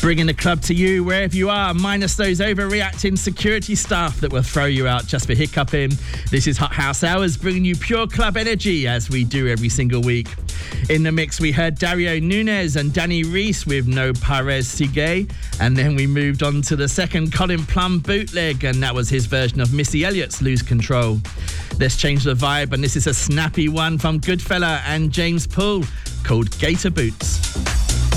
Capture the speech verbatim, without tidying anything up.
Bringing the club to you wherever you are, minus those overreacting security staff that will throw you out just for hiccuping. This is Hot House Hours, bringing you pure club energy as we do every single week. In the mix, we heard Dario Nunes and Danny Reese with No Pares Sigue, and then we moved on to the second Colin Plum bootleg, and that was his version of Missy Elliott's Lose Control. Let's change the vibe, and this is a snappy one from Goodfella and James Poole called Gator Boots.